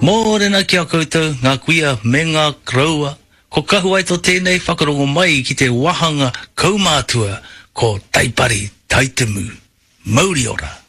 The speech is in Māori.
Mōrena kia koutou, ngā kuia me ngā kraua, ko kahuai to tēnei whakarongo mai ki te wahanga kaumātua ko Taipari Taitemu. Mauri ora.